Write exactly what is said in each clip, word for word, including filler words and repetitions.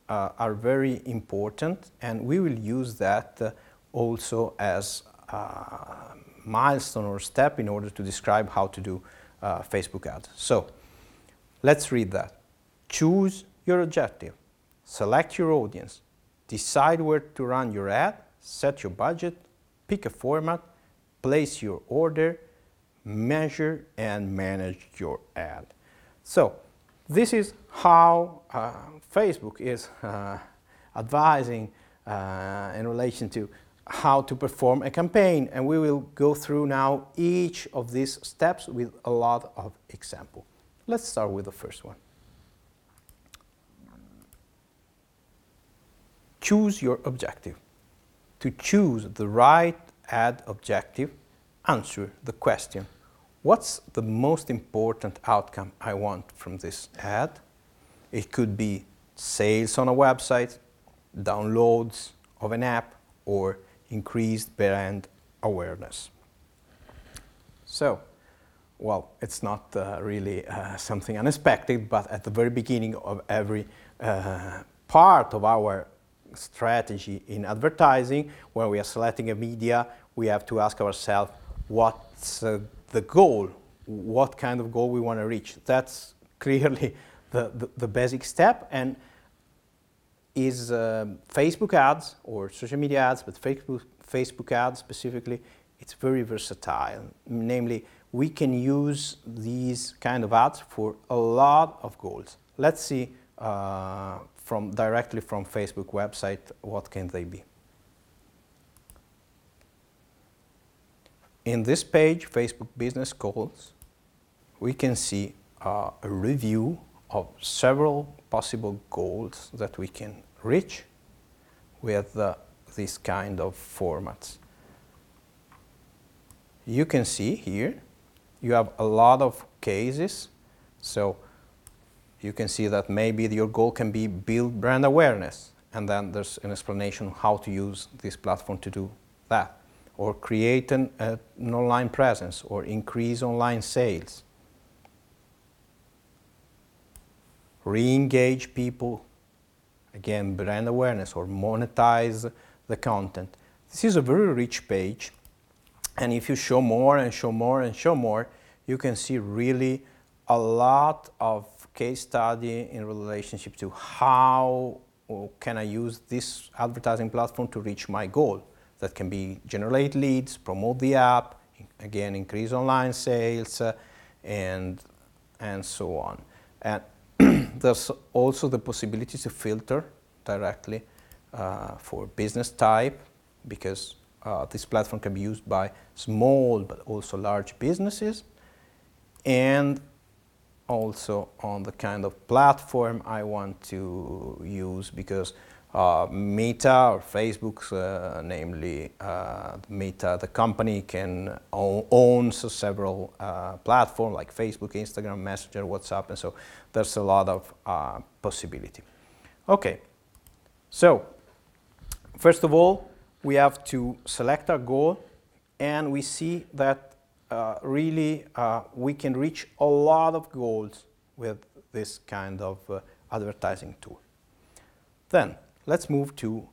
uh, are very important, and we will use that uh, also as a milestone or step in order to describe how to do uh, Facebook ads. So let's read that. Choose your objective, select your audience, decide where to run your ad, set your budget, pick a format, place your order, measure and manage your ad. So this is how uh, Facebook is uh, advising uh, in relation to how to perform a campaign, and we will go through now each of these steps with a lot of example. Let's start with the first one. Choose your objective. To choose the right ad objective, answer the question, what's the most important outcome I want from this ad? It could be sales on a website, downloads of an app, or increased brand awareness. So, well, it's not uh, really uh, something unexpected, but at the very beginning of every uh, part of our strategy in advertising, when we are selecting a media, we have to ask ourselves what's uh, the goal, what kind of goal we want to reach. That's clearly the, the, the basic step, and is uh, Facebook ads or social media ads, but Facebook, Facebook ads specifically, it's very versatile. Namely, we can use these kind of ads for a lot of goals. Let's see uh, from directly from Facebook website, what can they be. In this page, Facebook Business Goals, we can see uh, a review of several possible goals that we can reach with uh, this kind of formats. You can see here, you have a lot of cases, so you can see that maybe your goal can be build brand awareness, and then there's an explanation how to use this platform to do that, or create an, uh, an online presence, or increase online sales, re-engage people, again brand awareness, or monetize the content. This is a very rich page, and if you show more and show more and show more, you can see really a lot of case study in relationship to how can I use this advertising platform to reach my goal. That can be generate leads, promote the app, again increase online sales, uh, and and so on. And there's also the possibility to filter directly uh, for business type, because uh, this platform can be used by small but also large businesses, and also on the kind of platform I want to use, because uh, Meta or Facebook, uh, namely uh, Meta, the company can own, owns several uh, platforms like Facebook, Instagram, Messenger, WhatsApp, and so there's a lot of uh, possibility. Okay, so first of all, we have to select our goal, and we see that Uh, really uh, we can reach a lot of goals with this kind of uh, advertising tool. Then let's move to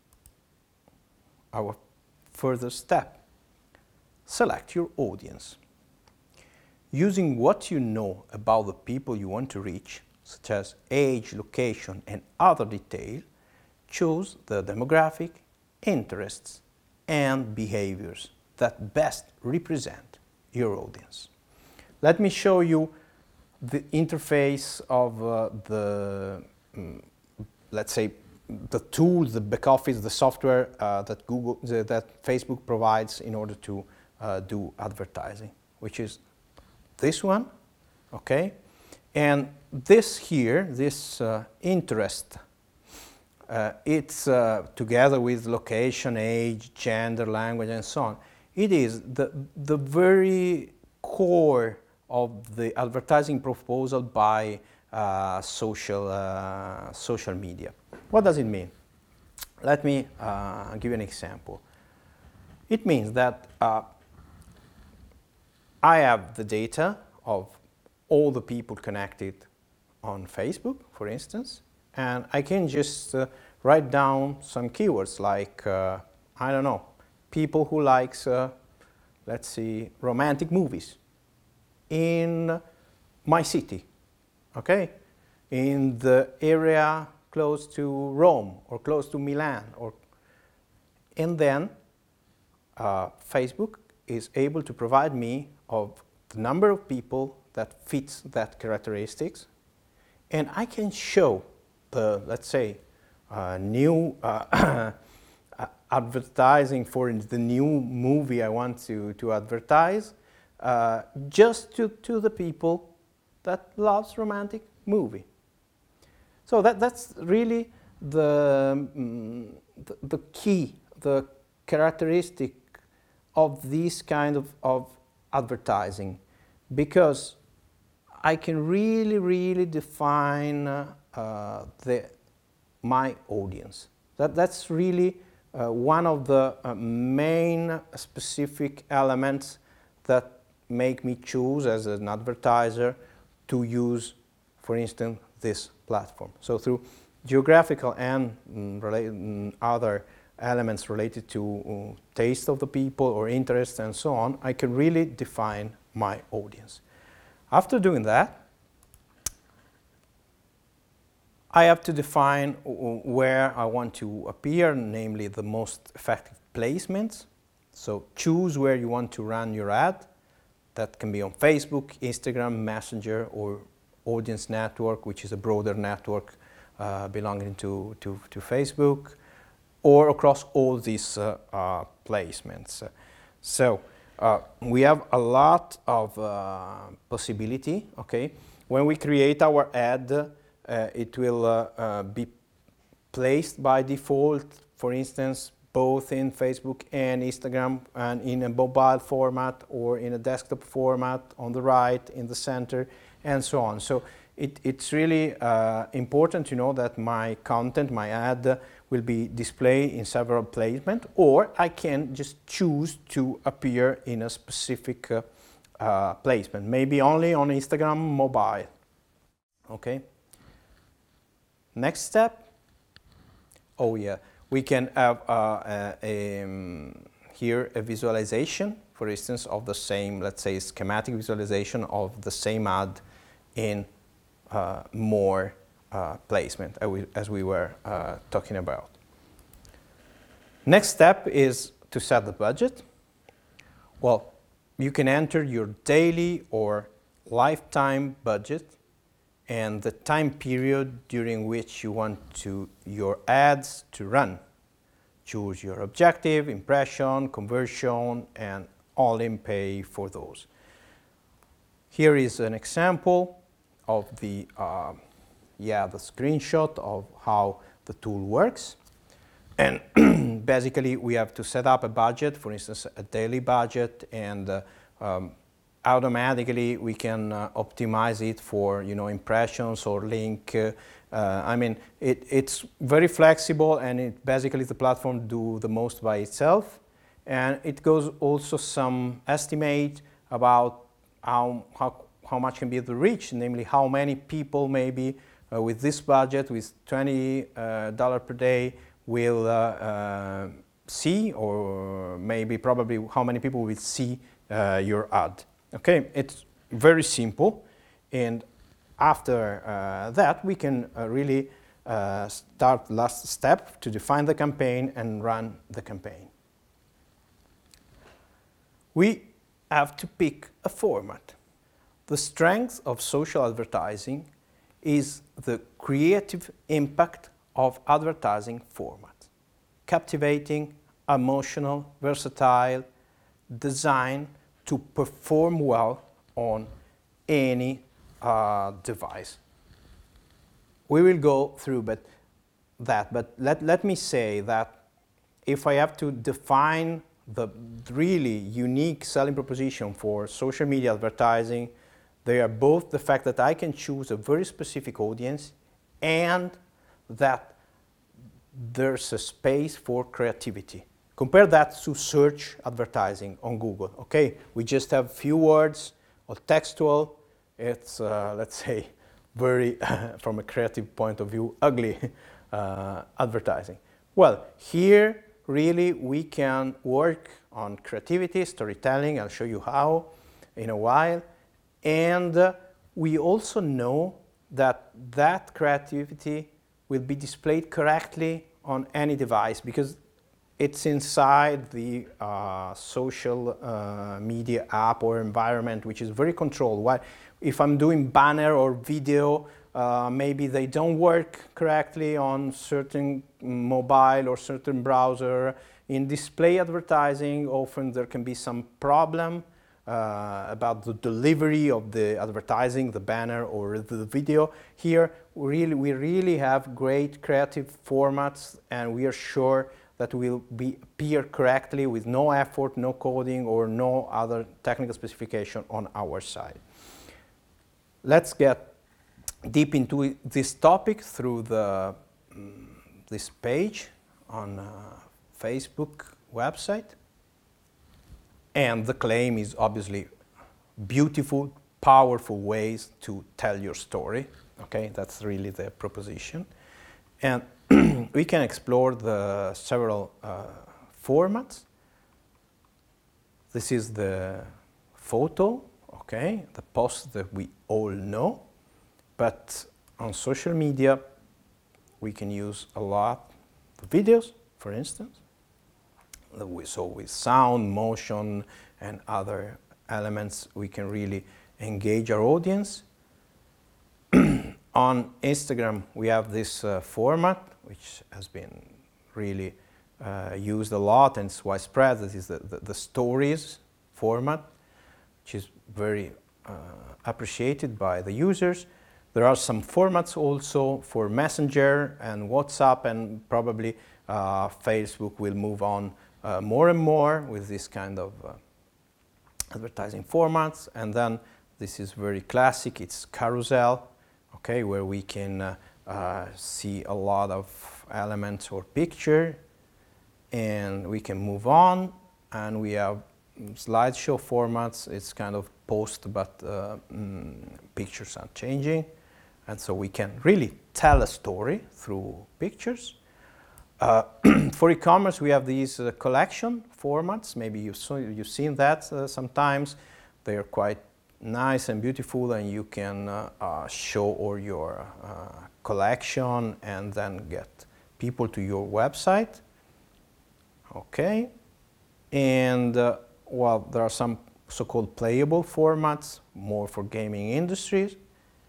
our further step. Select your audience. Using what you know about the people you want to reach, such as age, location, and other detail, choose the demographic, interests, and behaviors that best represent your audience. Let me show you the interface of uh, the, um, let's say, the tools, the back office, the software uh, that Google, the, that Facebook provides in order to uh, do advertising, which is this one, okay? And this here, this uh, interest, uh, it's uh, together with location, age, gender, language, and so on. It is the, the very core of the advertising proposal by uh, social, uh, social media. What does it mean? Let me uh, give you an example. It means that uh, I have the data of all the people connected on Facebook, for instance, and I can just uh, write down some keywords like, uh, I don't know, people who likes, uh, let's see, romantic movies in my city, okay? In the area close to Rome or close to Milan, or, and then uh, Facebook is able to provide me of the number of people that fits that characteristics, and I can show the, let's say, uh, new uh, advertising for the new movie I want to, to advertise uh, just to, to the people that loves romantic movie. So that, that's really the, um, the, the key, the characteristic of this kind of, of advertising, because I can really, really define uh, uh, the, my audience. That, that's really uh, one of the uh, main specific elements that make me choose as an advertiser to use, for instance, this platform. So through geographical and mm, relate, mm, other elements related to uh, taste of the people or interest and so on, I can really define my audience. After doing that, I have to define where I want to appear, namely the most effective placements. So choose where you want to run your ad. That can be on Facebook, Instagram, Messenger, or Audience Network, which is a broader network uh, belonging to, to, to Facebook, or across all these uh, uh, placements. So uh, we have a lot of uh, possibility, okay? When we create our ad, uh, it will uh, uh, be placed by default, for instance, both in Facebook and Instagram, and in a mobile format or in a desktop format on the right, in the center, and so on. So it, it's really uh, important to know that my content, my ad, will be displayed in several placements, or I can just choose to appear in a specific uh, uh, placement, maybe only on Instagram mobile. Okay. Next step. Oh yeah, we can have uh, a, um, here a visualization, for instance, of the same, let's say, schematic visualization of the same ad in uh, more uh, placement, as we, as we were uh, talking about. Next step is to set the budget. Well, you can enter your daily or lifetime budget and the time period during which you want to, your ads to run. Choose your objective, impression, conversion, and all-in pay for those. Here is an example of the, uh, yeah, the screenshot of how the tool works. And basically, we have to set up a budget, for instance, a daily budget, and uh, um, automatically we can uh, optimize it for, you know, impressions or link. Uh, uh, I mean, it, it's very flexible, and it basically the platform do the most by itself. And it goes also some estimate about how, how, how much can be the reach, namely how many people maybe uh, with this budget, with twenty dollars uh, per day, will uh, uh, see, or maybe probably how many people will see uh, your ad. Okay, it's very simple, and after uh, that we can uh, really uh, start last step to define the campaign and run the campaign. We have to pick a format. The strength of social advertising is the creative impact of advertising format. Captivating, emotional, versatile, designed to perform well on any uh, device. We will go through but that, but let, let me say that if I have to define the really unique selling proposition for social media advertising, they are both the fact that I can choose a very specific audience and that there's a space for creativity. Compare that to search advertising on Google. Okay, we just have few words or textual. It's, uh, let's say, very, from a creative point of view, ugly uh, advertising. Well, here really we can work on creativity, storytelling. I'll show you how in a while. And uh, we also know that that creativity will be displayed correctly on any device because it's inside the uh, social uh, media app or environment, which is very controlled. While if I'm doing banner or video, uh, maybe they don't work correctly on certain mobile or certain browser. In display advertising, often there can be some problem uh, about the delivery of the advertising, the banner or the video. Here, we really, we really have great creative formats, and we are sure that will be appear correctly with no effort, no coding, or no other technical specification on our side. Let's get deep into this topic through the, um, this page on uh, Facebook website. And the claim is obviously beautiful, powerful ways to tell your story. Okay, that's really the proposition. And we can explore the several uh, formats. This is the photo, okay, the post that we all know. But on social media, we can use a lot of videos, for instance. So with sound, motion, and other elements, we can really engage our audience. On Instagram, we have this uh, format, which has been really uh, used a lot and it's widespread. This is the, the, the stories format, which is very uh, appreciated by the users. There are some formats also for Messenger and WhatsApp, and probably uh, Facebook will move on uh, more and more with this kind of uh, advertising formats. And then this is very classic, it's carousel. Okay, where we can uh, uh, see a lot of elements or picture, and we can move on, and we have slideshow formats. It's kind of post, but uh, mm, pictures are changing, and so we can really tell a story through pictures. Uh, for e-commerce, we have these uh, collection formats. Maybe you've, saw, you've seen that uh, sometimes. They are quite nice and beautiful, and you can uh, uh, show all your uh, collection and then get people to your website. Okay, and uh, well, there are some so-called playable formats, more for gaming industries.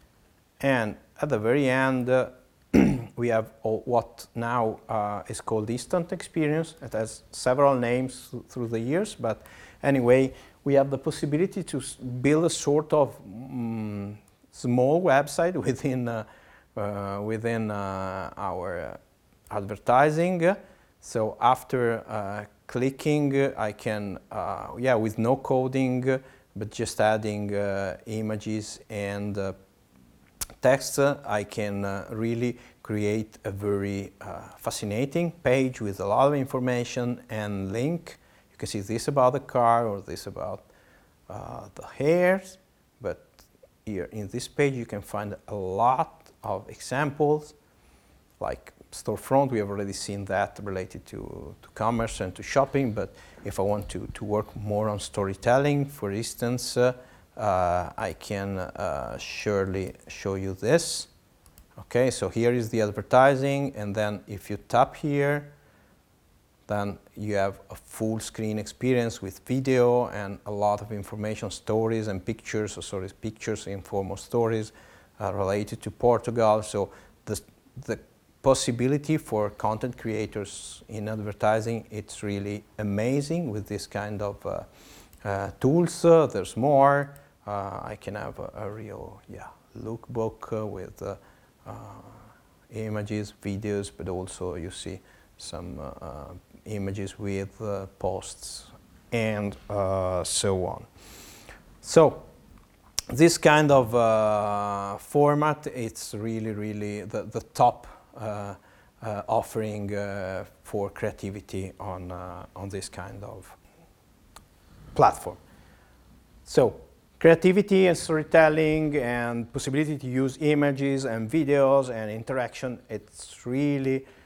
And at the very end, uh, we have all what now uh, is called instant experience. It has several names th through the years, but anyway, we have the possibility to build a sort of um, small website within uh, uh, within uh, our uh, advertising. So after uh, clicking, I can, uh, yeah, with no coding, but just adding uh, images and uh, text, uh, I can uh, really create a very uh, fascinating page with a lot of information and link. You can see this about the car or this about uh, the hairs, but here in this page you can find a lot of examples, like storefront. We have already seen that related to, to commerce and to shopping, but if I want to, to work more on storytelling, for instance, uh, uh, I can uh, surely show you this. Okay, so here is the advertising, and then if you tap here, then you have a full screen experience with video and a lot of information, stories and pictures, or sorry, pictures in form of stories uh, related to Portugal. So the, the possibility for content creators in advertising, it's really amazing with this kind of uh, uh, tools. Uh, there's more. Uh, I can have a, a real yeah, lookbook uh, with uh, uh, images, videos, but also you see some uh, uh, images with uh, posts and uh, so on. So this kind of uh, format, it's really, really the, the top uh, uh, offering uh, for creativity on, uh, on this kind of platform. So creativity and storytelling and possibility to use images and videos and interaction, it's really